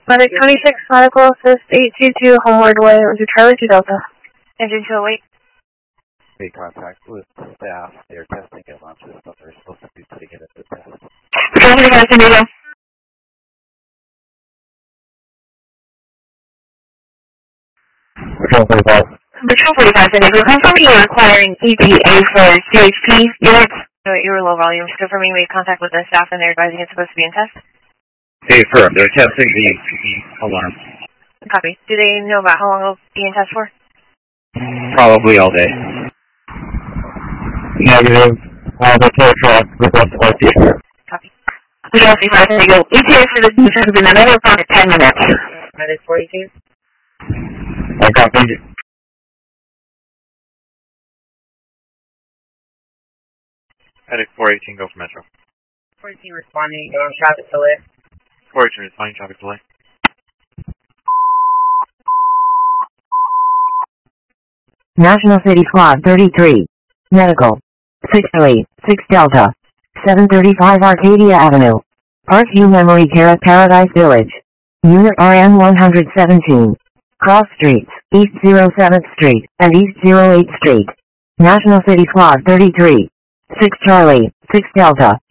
Medic 26, medical assist 822, Homeward Way, Charlie 2 Delta. Engine 208. Made contact with staff. They're testing at launches, but they're supposed to be putting it at the test. Patrol 45, San Diego. Patrol 45. Patrol 45, San Diego. Confirm you are requiring ETA for CHP units. So you were low volume. Confirming we made contact with the staff and they're advising it's supposed to be in test. Hey, firm. They're testing the alarm. Copy. Do they know about how long it'll be in test for? Probably all day. Negative. The tow truck request RT. Copy. Patrol 45, San Diego. ETA for this mission has been another about 10 minutes. Medic 42. I copy. Medic 418, go for Metro. 418 responding, traffic delay. 418 responding, traffic delay. National City Squad 33. Medical. 608, 6 Delta. 735 Arcadia Avenue. Parkview Memory Care at Paradise Village. Unit RN 117. Cross Streets, East 07th Street, and East 08th Street. National City Squad 33. 6 Charlie, 6 Delta.